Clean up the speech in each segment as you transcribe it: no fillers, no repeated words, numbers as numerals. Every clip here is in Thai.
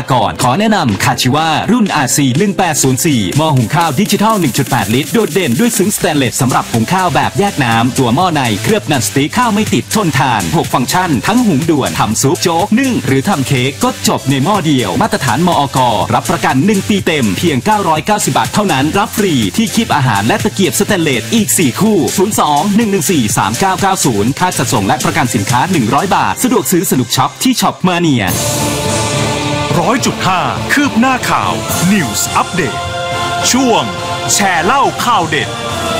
ากรขอแนะนำคาชิวารุ่น RC 1804หม้อหุงข้าวดิจิทัล 1.8 ลิตรโดดเด่นด้วยซึ้งสแตนเลสสำหรับหุงข้าวแบบแยกน้ำตัวหม้อในเคลือบนันสติ๊กข้าวไม่ติดทนทาน6ฟังก์ชันทั้งหุงด่วนทำซุปโจ๊กนึ่งหรือทำเค้กก็จบในหม้อเดียวมาตรฐานมอก.รับประกัน1ปีเต็มเพียง990 บาทเท่านั้นรับฟรีที่คีบอาหารและตะเกียบสแตนเลสอีก4คู่02-114-3990ค่าจัดส่งและประกันสินค้า100 บาทสะดวกซื้อสนุกช็อปที่ช็อปมาเนีย 100.5 คืบหน้าข่าว News Update ช่วงแชร์เล่าข่าวเด็ด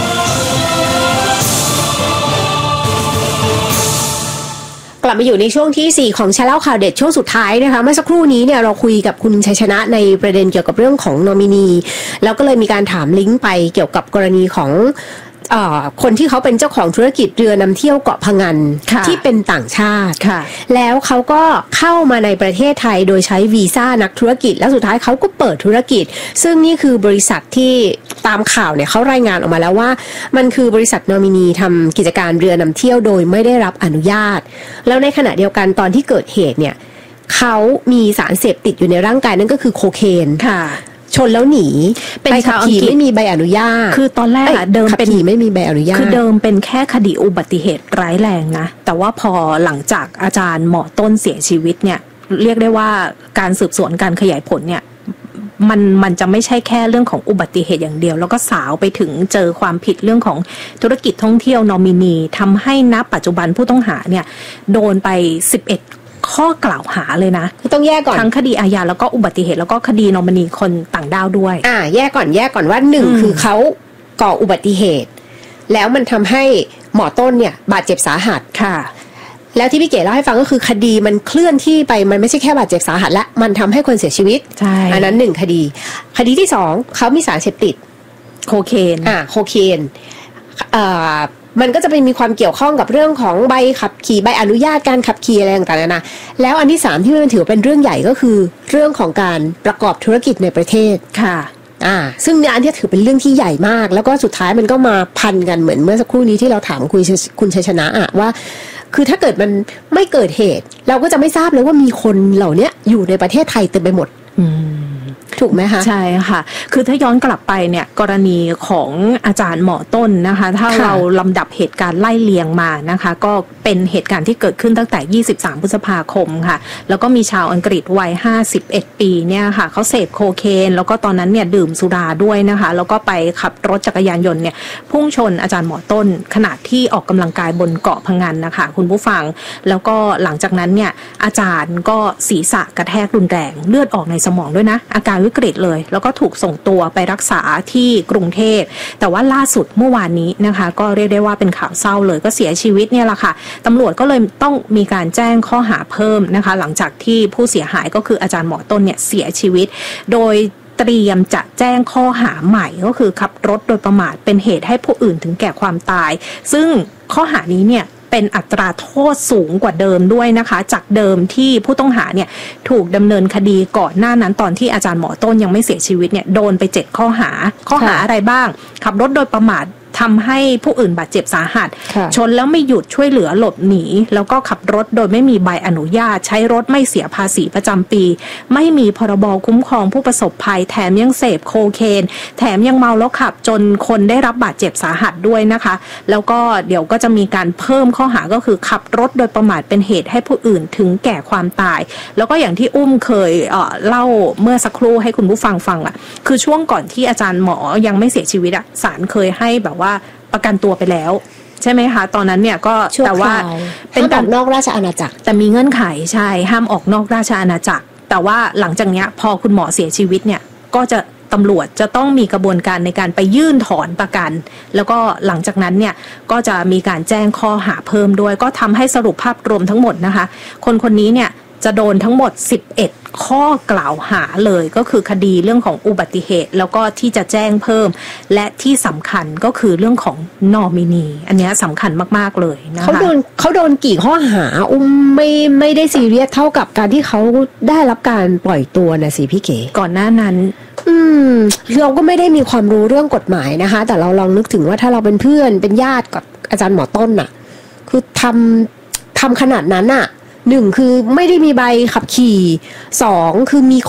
กลับมาอยู่ในช่วงที่4ของแชร์เล่าข่าวเด็ดช่วงสุดท้ายนะคะเมื่อสักครู่นี้เนี่ยเราคุยกับคุณชัยชนะในประเด็นเกี่ยวกับเรื่องของนอมินีแล้วก็เลยมีการถามลิงก์ไปเกี่ยวกับกรณีของคนที่เขาเป็นเจ้าของธุรกิจเรือนำเที่ยวเกาะพะงันที่เป็นต่างชาติแล้วเขาก็เข้ามาในประเทศไทยโดยใช้วีซ่านักธุรกิจแล้วสุดท้ายเขาก็เปิดธุรกิจซึ่งนี่คือบริษัทที่ตามข่าวเนี่ยเขารายงานออกมาแล้วว่ามันคือบริษัทนอมินีทำกิจการเรือนำเที่ยวโดยไม่ได้รับอนุญาตแล้วในขณะเดียวกันตอนที่เกิดเหตุเนี่ยเขามีสารเสพติดอยู่ในร่างกายนั่นก็คือโคเคนชนแล้วหนีเป็นขับขี่ไม่มีใบอนุญาตคือตอนแรกเดิมเป็นไม่มีใบอนุญาตคือเดิมเป็นแค่คดีอุบัติเหตุร้ายแรงนะแต่ว่าพอหลังจากอาจารย์หมอต้นเสียชีวิตเนี่ยเรียกได้ว่าการสืบสวนการขยายผลเนี่ยมันจะไม่ใช่แค่เรื่องของอุบัติเหตุอย่างเดียวแล้วก็สาวไปถึงเจอความผิดเรื่องของธุรกิจท่องเที่ยวนอมินีทำให้ณปัจจุบันผู้ต้องหาเนี่ยโดนไป11ข้อกล่าวหาเลยนะต้องแยกก่อนทั้งคดีอาญาแล้วก็อุบัติเหตุแล้วก็คดีนอมินีคนต่างด้าวด้วยแยกก่อนว่า1คือเขาก่ออุบัติเหตุแล้วมันทำให้หมอต้นเนี่ยบาดเจ็บสาหัสค่ะแล้วที่พี่เก๋เล่าให้ฟังก็คือคดีมันเคลื่อนที่ไปมันไม่ใช่แค่บาดเจ็บสาหัสและมันทำให้คนเสียชีวิตใช่อันนั้น1คดีที่2เขามีสารเสพติดโคเคนโคเคนมันก็จะไปมีความเกี่ยวข้องกับเรื่องของใบขับขี่ใบอนุญาตการขับขี่อะไรต่างๆนะแล้วอันที่3ที่มันถือเป็นเรื่องใหญ่ก็คือเรื่องของการประกอบธุรกิจในประเทศค่ะซึ่งอันนี้ถือเป็นเรื่องที่ใหญ่มากแล้วก็สุดท้ายมันก็มาพันกันเหมือนเมื่อสักครู่นี้ที่เราถามคุณชัยชนะว่าคือถ้าเกิดมันไม่เกิดเหตุเราก็จะไม่ทราบเลยว่ามีคนเหล่านี้อยู่ในประเทศไทยเต็มไปหมดถูกไหมคะใช่ค่ะคือถ้าย้อนกลับไปเนี่ยกรณีของอาจารย์หมอต้นนะคะถ้าเราลำดับเหตุการณ์ไล่เลียงมานะคะก็เป็นเหตุการณ์ที่เกิดขึ้นตั้งแต่23พฤษภาคมค่ะแล้วก็มีชาวอังกฤษวัย51ปีเนี่ยค่ะเขาเสพโคเคนแล้วก็ตอนนั้นเนี่ยดื่มสุราด้วยนะคะแล้วก็ไปขับรถจักรยานยนต์เนี่ยพุ่งชนอาจารย์หมอต้นขณะที่ออกกำลังกายบนเกาะพะงันนะคะคุณผู้ฟังแล้วก็หลังจากนั้นเนี่ยอาจารย์ก็ศีรษะกระแทกรุนแรงเลือดออกในสมองด้วยนะอาการวิกฤตเลยแล้วก็ถูกส่งตัวไปรักษาที่กรุงเทพแต่ว่าล่าสุดเมื่อวานนี้นะคะก็เรียกได้ว่าเป็นข่าวเศร้าเลยก็เสียชีวิตเนี่ยแหละค่ะตำรวจก็เลยต้องมีการแจ้งข้อหาเพิ่มนะคะหลังจากที่ผู้เสียหายก็คืออาจารย์หมอต้นเนี่ยเสียชีวิตโดยเตรียมจะแจ้งข้อหาใหม่ก็คือขับรถโดยประมาทเป็นเหตุให้ผู้อื่นถึงแก่ความตายซึ่งข้อหานี้เนี่ยเป็นอัตราโทษสูงกว่าเดิมด้วยนะคะจากเดิมที่ผู้ต้องหาเนี่ยถูกดำเนินคดีก่อนหน้านั้นตอนที่อาจารย์หมอต้นยังไม่เสียชีวิตเนี่ยโดนไป7ข้อหาอะไรบ้างขับรถโดยประมาททำให้ผู้อื่นบาดเจ็บสาหัสชนแล้วไม่หยุดช่วยเหลือหลบหนีแล้วก็ขับรถโดยไม่มีใบอนุญาตใช้รถไม่เสียภาษีประจำปีไม่มีพรบคุ้มครองผู้ประสบภัยแถมยังเสพโคเคนแถมยังเมาแล้วขับจนคนได้รับบาดเจ็บสาหัสด้วยนะคะแล้วก็เดี๋ยวก็จะมีการเพิ่มข้อหาก็คือขับรถโดยประมาทเป็นเหตุให้ผู้อื่นถึงแก่ความตายแล้วก็อย่างที่อุ้มเคยเล่าเมื่อสักครู่ให้คุณผู้ฟังฟังอ่ะคือช่วงก่อนที่อาจารย์หมอยังไม่เสียชีวิตอ่ะศาลเคยให้แบบว่าประกันตัวไปแล้วใช่ไหมคะตอนนั้นเนี่ยก็แต่ว่าเป็นการนอกราชอาณาจักรแต่มีเงื่อนไขใช่ห้ามออกนอกราชอาณาจักรแต่ว่าหลังจากนี้พอคุณหมอเสียชีวิตเนี่ยก็จะตำรวจจะต้องมีกระบวนการในการไปยื่นถอนประกันแล้วก็หลังจากนั้นเนี่ยก็จะมีการแจ้งข้อหาเพิ่มด้วยก็ทำให้สรุปภาพรวมทั้งหมดนะคะคนนี้เนี่ยจะโดนทั้งหมด11ข้อกล่าวหาเลยก็คือคดีเรื่องของอุบัติเหตุแล้วก็ที่จะแจ้งเพิ่มและที่สำคัญก็คือเรื่องของนอมินีอันนี้สำคัญมากๆเลยนะคะเขาโดนกี่ข้อหาไม่ได้ซีเรียสเท่ากับการที่เขาได้รับการปล่อยตัวนะสิพี่เก๋ก่อนหน้านั้นเราก็ไม่ได้มีความรู้เรื่องกฎหมายนะคะแต่เราลองนึกถึงว่าถ้าเราเป็นเพื่อนเป็นญาติกับอาจารย์หมอต้นน่ะคือทำขนาดนั้นน่ะ1คือไม่ได้มีใบขับขี่2คือมี